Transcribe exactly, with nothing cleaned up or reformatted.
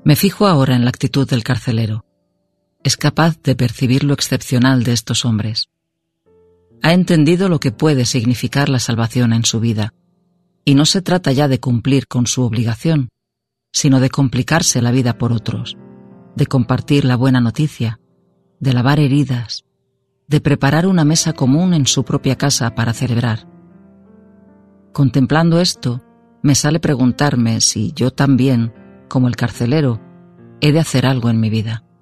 Me fijo ahora en la actitud del carcelero. Es capaz de percibir lo excepcional de estos hombres. Ha entendido lo que puede significar la salvación en su vida, y no se trata ya de cumplir con su obligación, sino de complicarse la vida por otros, de compartir la buena noticia, de lavar heridas, de preparar una mesa común en su propia casa para celebrar. Contemplando esto, me sale preguntarme si yo también, como el carcelero, he de hacer algo en mi vida.